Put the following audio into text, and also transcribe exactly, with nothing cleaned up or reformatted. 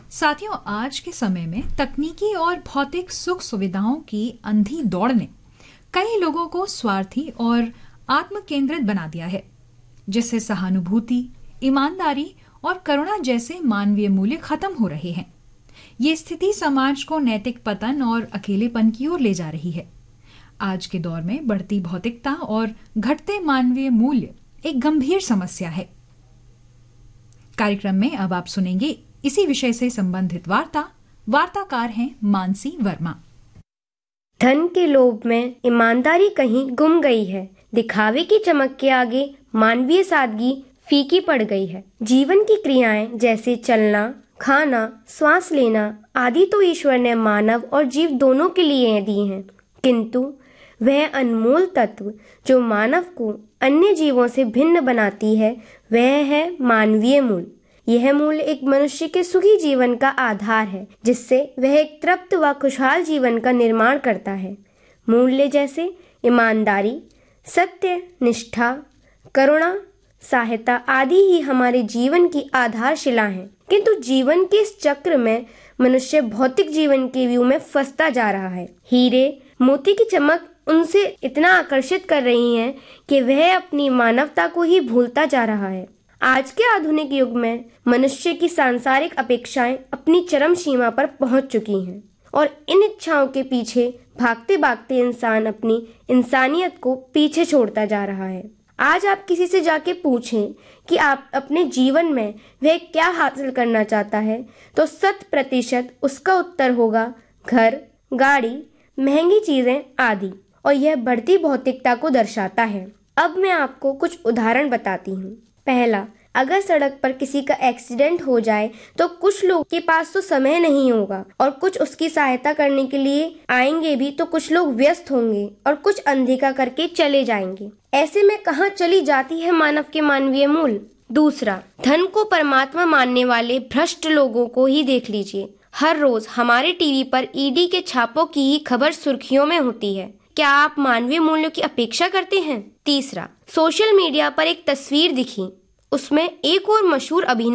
साथियों, आज के समय में तकनीकी और भौतिक सुख सुविधाओं की अंधी दौड़ ने कई लोगों को स्वार्थी और आत्म केंद्रित बना दिया है, जिससे सहानुभूति, ईमानदारी और करुणा जैसे मानवीय मूल्य खत्म हो रहे हैं। ये स्थिति समाज को नैतिक पतन और अकेलेपन की ओर ले जा रही है। आज के दौर में बढ़ती भौतिकता और घटते मानवीय मूल्य एक गंभीर समस्या है। कार्यक्रम में अब आप सुनेंगे इसी विषय से संबंधित वार्ता। वार्ताकार हैं मानसी वर्मा। धन के लोभ में ईमानदारी कहीं गुम गई है। दिखावे की चमक के आगे मानवीय सादगी फीकी पड़ गई है। जीवन की क्रियाएं जैसे चलना, खाना, श्वास लेना आदि तो ईश्वर ने मानव और जीव दोनों के लिए दी हैं, किंतु वह अनमोल तत्व जो मानव को अन्य जीवों से भिन्न बनाती है, वह है मानवीय मूल्य। यह मूल्य एक मनुष्य के सुखी जीवन का आधार है, जिससे वह एक तृप्त व खुशहाल जीवन का निर्माण करता है। मूल्य जैसे ईमानदारी, सत्य, निष्ठा, करुणा, सहायता आदि ही हमारे जीवन की आधारशिला हैं। किंतु जीवन के इस चक्र में मनुष्य भौतिक जीवन के व्यू में फंसता जा रहा है। हीरे मोती की चमक उनसे इतना आकर्षित कर रही है कि वह अपनी मानवता को ही भूलता जा रहा है। आज के आधुनिक युग में मनुष्य की सांसारिक अपेक्षाएं अपनी चरम सीमा पर पहुंच चुकी हैं और इन इच्छाओं के पीछे भागते भागते इंसान अपनी इंसानियत को पीछे छोड़ता जा रहा है। आज आप किसी से जाके पूछें कि आप अपने जीवन में वह क्या हासिल करना चाहता है, तो शत प्रतिशत उसका उत्तर होगा घर, गाड़ी, महंगी चीजें आदि, और यह बढ़ती भौतिकता को दर्शाता है। अब मैं आपको कुछ उदाहरण बताती हूँ। पहला, अगर सड़क पर किसी का एक्सीडेंट हो जाए तो कुछ लोगों के पास तो समय नहीं होगा और कुछ उसकी सहायता करने के लिए आएंगे भी, तो कुछ लोग व्यस्त होंगे और कुछ अनदेखा करके चले जाएंगे। ऐसे में कहाँ चली जाती है मानव के मानवीय मूल्य। दूसरा, धन को परमात्मा मानने वाले भ्रष्ट लोगों को ही देख लीजिए। हर रोज हमारे टीवी पर ईडी के छापों की ही खबर सुर्खियों में होती है। क्या आप मानवीय मूल्यों की अपेक्षा करते हैं? तीसरा, सोशल मीडिया पर एक तस्वीर दिखी, उसमें एक और मशहूर अभिनेता